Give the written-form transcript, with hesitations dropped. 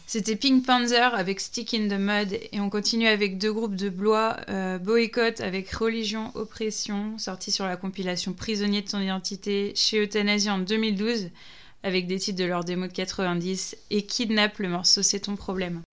C'était Pink Panther avec Stick in the Mud. Et on continue avec deux groupes de Blois, Boycott avec Religion, Oppression, sorti sur la compilation Prisonnier de ton identité chez Euthanasie en 2012, avec des titres de leur démo de 90, et Kidnap, le morceau C'est ton problème.